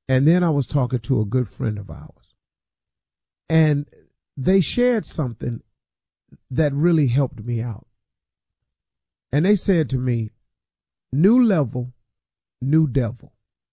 And then I was talking to a good friend of ours, and they shared something that really helped me out. And they said to me, new level, new devil.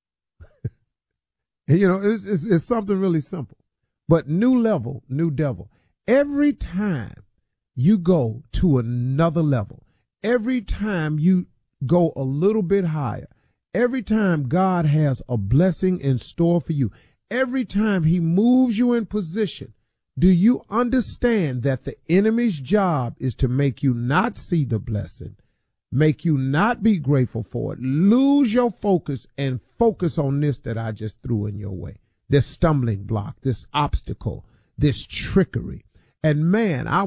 And, you know, it's something really simple, but new level, new devil. Every time you go to another level, every time you go a little bit higher, every time God has a blessing in store for you, every time he moves you in position, do you understand that the enemy's job is to make you not see the blessing, make you not be grateful for it, lose your focus and focus on this that I just threw in your way, this stumbling block, this obstacle, this trickery. And man, I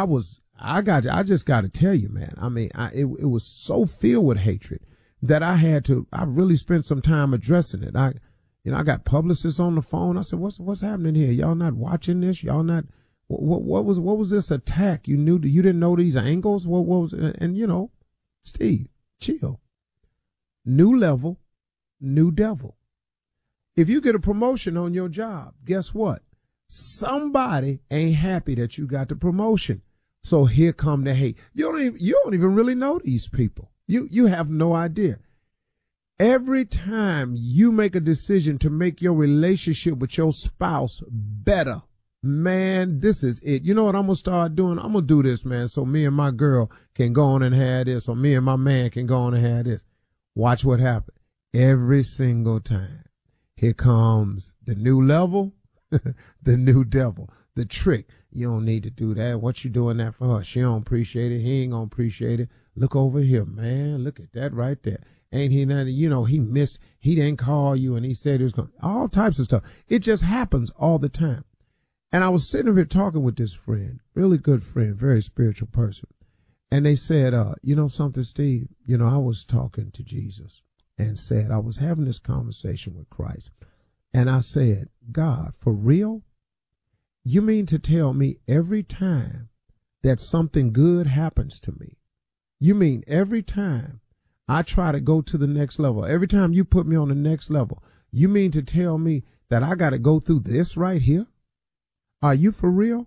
just got to tell you, man, I mean, it was so filled with hatred that I really spent some time addressing it. I got publicists on the phone. I said, what's happening here? Y'all not watching this? Y'all not, what was this attack? You didn't know these angles? What was, and you know, Steve, chill. New level, new devil. If you get a promotion on your job, guess what? Somebody ain't happy that you got the promotion. So here come the hate. You don't even really know these people. You have no idea. Every time you make a decision to make your relationship with your spouse better, man, this is it. You know what I'm going to start doing? I'm going to do this, man, so me and my girl can go on and have this, or me and my man can go on and have this. Watch what happens. Every single time. Here comes the new level, the new devil, the trick. You don't need to do that. What you doing that for her? She don't appreciate it. He ain't going to appreciate it. Look over here, man. Look at that right there. Ain't he nothing? You know, he didn't call you and he said he was going, all types of stuff. It just happens all the time. And I was sitting over here talking with this friend, really good friend, very spiritual person. And they said, you know something, Steve? You know, I was talking to Jesus and said, I was having this conversation with Christ. And I said, God, for real? You mean to tell me every time that something good happens to me, you mean every time I try to go to the next level, every time you put me on the next level, you mean to tell me that I got to go through this right here? Are you for real?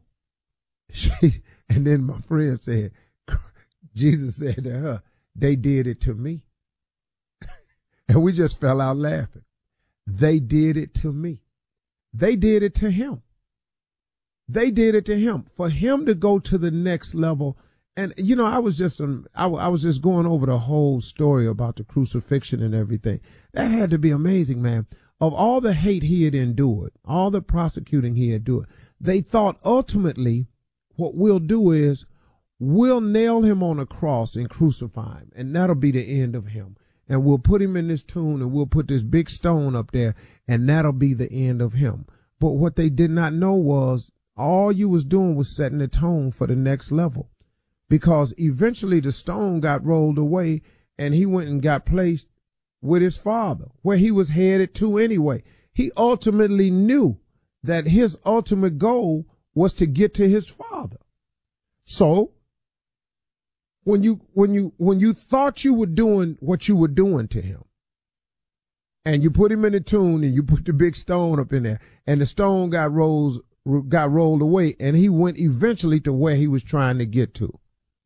And then my friend said, Jesus said to her, they did it to me. And we just fell out laughing. They did it to me. They did it to him. They did it to him. For him to go to the next level. And, you know, I was just going over the whole story about the crucifixion and everything. That had to be amazing, man. Of all the hate he had endured, all the prosecuting he had endured, they thought ultimately what we'll do is we'll nail him on a cross and crucify him. And that'll be the end of him. And we'll put him in this tomb and we'll put this big stone up there and that'll be the end of him. But what they did not know was all you was doing was setting the tone for the next level. Because eventually the stone got rolled away and he went and got placed with his father, where he was headed to anyway. He ultimately knew that his ultimate goal was to get to his father. So when you thought you were doing what you were doing to him, and you put him in the tomb and you put the big stone up in there, and the stone got rolled away, and he went eventually to where he was trying to get to.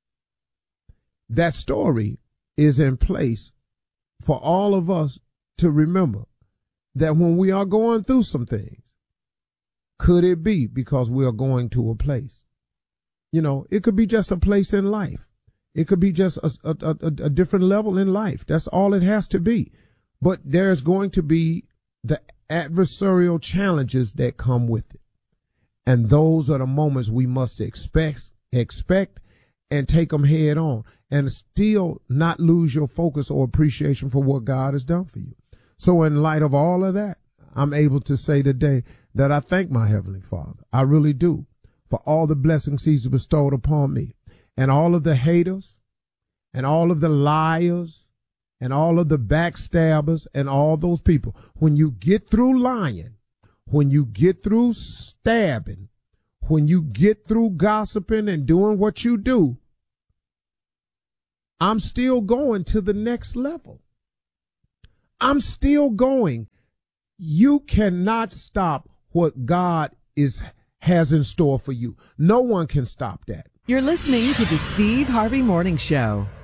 That story is in place for all of us to remember that when we are going through some things, could it be because we are going to a place? You know, it could be just a place in life. It could be just a different level in life. That's all it has to be. But there's going to be the adversarial challenges that come with it. And those are the moments we must expect and take them head on and still not lose your focus or appreciation for what God has done for you. So in light of all of that, I'm able to say today that I thank my Heavenly Father. I really do, for all the blessings he's bestowed upon me, and all of the haters and all of the liars and all of the backstabbers and all those people. When you get through lying, when you get through stabbing, when you get through gossiping and doing what you do, I'm still going to the next level. I'm still going You cannot stop what God has in store for you. No one can stop that. You're listening to the Steve Harvey Morning Show.